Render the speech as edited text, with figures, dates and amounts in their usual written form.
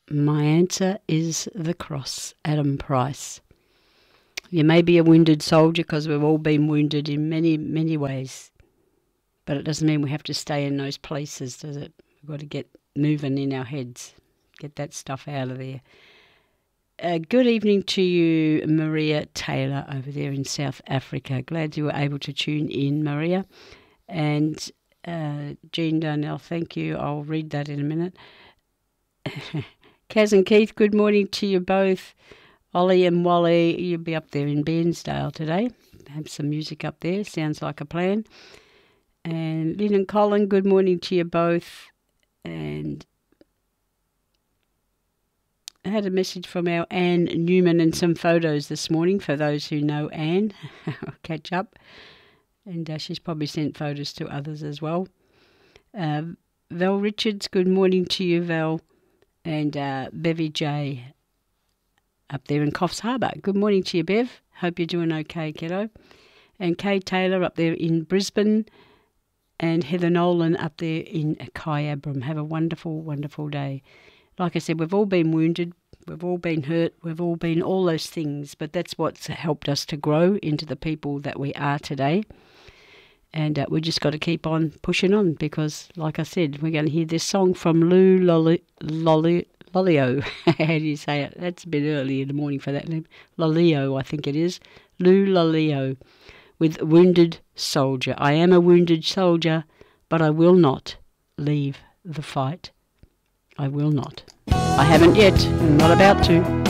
My answer is the cross, Adam Price. You may be a wounded soldier because we've all been wounded in many, many ways. But it doesn't mean we have to stay in those places, does it? We've got to get moving in our heads. Get that stuff out of there. Good evening to you, Maria Taylor, over there in South Africa. Glad you were able to tune in, Maria. And Jean Darnell, thank you. I'll read that in a minute. Kaz and Keith, good morning to you both. Ollie and Wally, you'll be up there in Bairnsdale today. Have some music up there. Sounds like a plan. And Lynn and Colin, good morning to you both. And I had a message from our Anne Newman and some photos this morning for those who know Anne. I'll catch up. And she's probably sent photos to others as well. Val Richards, good morning to you, Val. And Bevy J up there in Coffs Harbour. Good morning to you, Bev. Hope you're doing okay, kiddo. And Kay Taylor up there in Brisbane. And Heather Nolan up there in Kyabram. Have a wonderful, wonderful day. Like I said, we've all been wounded. We've all been hurt. We've all been all those things. But that's what's helped us to grow into the people that we are today. And we just got to keep on pushing on because, like I said, we're going to hear this song from Lou Lolio. How do you say it? That's a bit early in the morning for that name. Lolio, I think it is. Lou Lolio with Wounded Soldier. I am a wounded soldier, but I will not leave the fight. I will not. I haven't yet. I'm not about to.